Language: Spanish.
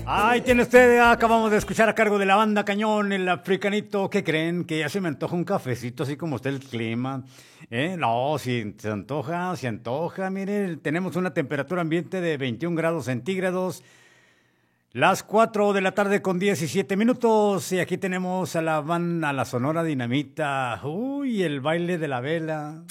Ahí tiene usted, acabamos de escuchar a cargo de la banda Cañón, el africanito. ¿Qué creen? Que ya se me antoja un cafecito, así como está el clima. No, si se antoja, se antoja. Mire, tenemos una temperatura ambiente de 21 grados centígrados. Las 4 de la tarde con 17 minutos. Y aquí tenemos a la banda, a la Sonora Dinamita. Uy, el baile de la vela.